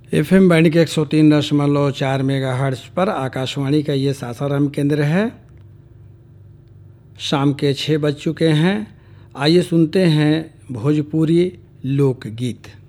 FM band के 103.4 megahertz पर आकाशवाणी का ये सासाराम केंद्र है। शाम के 6 बज चुके हैं। आइए सुनते हैं भोजपुरी लोकगीत।